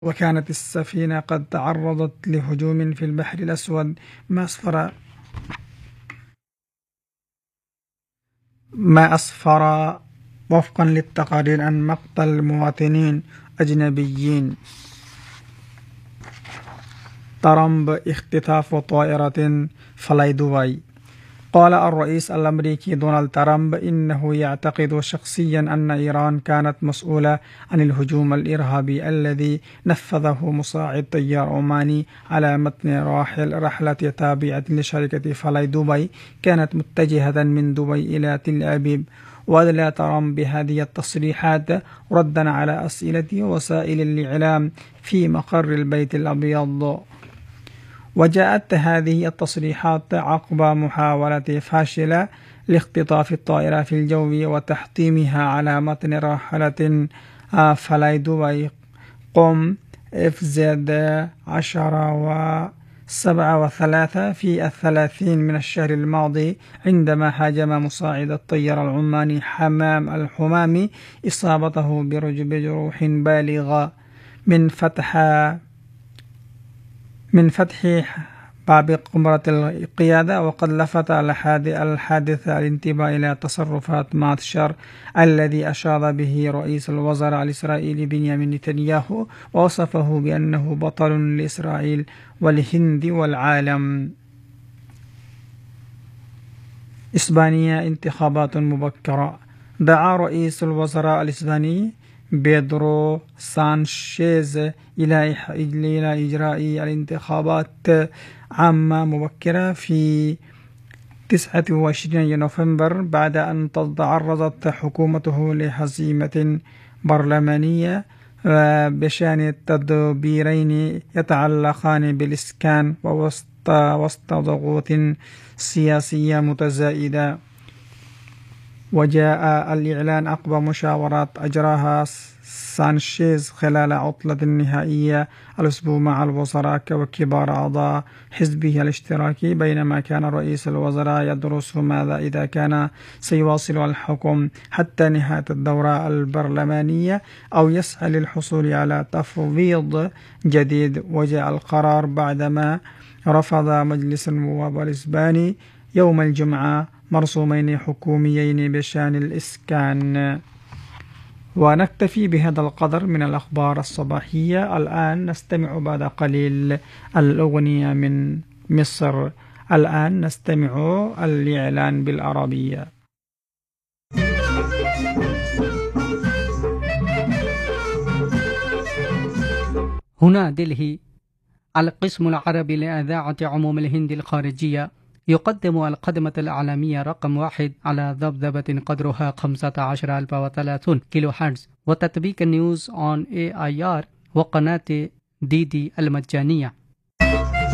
وكانت السفينة قد تعرضت لهجوم في البحر الأسود، ما أسفر وفقا للتقارير عن مقتل مواطنين أجنبيين. ترامب اختطاف طائرة فلاي دبي. قال الرئيس الأمريكي دونالد ترامب إنه يعتقد شخصيا أن إيران كانت مسؤولة عن الهجوم الإرهابي الذي نفذه مساعد طيار عماني على متن رحلة تابعة لشركة فلاي دبي كانت متجهة من دبي إلى تل أبيب. وأدلى ترامب بهذه التصريحات ردا على أسئلة وسائل الإعلام في مقر البيت الأبيض. وجاءت هذه التصريحات عقب محاولة فاشلة لاختطاف الطائرة في الجو وتحطيمها على متن راحلة فلاي دبي قم FZ-10-7 في 30 من الشهر الماضي، عندما هاجم مساعد الطيار العماني حمام الحمامي إصابته بجروح بالغة من فتح باب قمرة القيادة. وقد لفت الحادث الانتباه إلى تصرفات ماتشر الذي أشاد به رئيس الوزراء الإسرائيلي بنيامين نتنياهو، ووصفه بأنه بطل لإسرائيل والهند والعالم. إسبانيا انتخابات مبكرة. دعا رئيس الوزراء الإسباني بيدرو سانشيز إلى إجراء الانتخابات عامة مبكرة في 29 نوفمبر بعد أن تعرضت حكومته لهزيمة برلمانية بشأن تدبيرين يتعلقان بالإسكان وسط ضغوط سياسية متزايدة. وجاء الإعلان عقب مشاورات أجراها سانشيز خلال عطلة نهائية الأسبوع مع الوزراء وكبار أعضاء حزبه الاشتراكي، بينما كان رئيس الوزراء يدرس ماذا إذا كان سيواصل الحكم حتى نهاية الدورة البرلمانية أو يسعى للحصول على تفويض جديد. وجاء القرار بعدما رفض مجلس النواب الإسباني يوم الجمعة مرسومين حكوميين بشأن الإسكان. ونكتفي بهذا القدر من الأخبار الصباحية. الآن نستمع بعد قليل الأغنية من مصر. الآن نستمع الإعلان بالعربية. هنا دلهي، القسم العربي لإذاعة عموم الهند الخارجية يقدم القدمة الإعلامية رقم 1 على ذبذبة قدرها 15030 كيلو هرتز، وتطبيق نيوز أون AIR وقناة DD المجانية.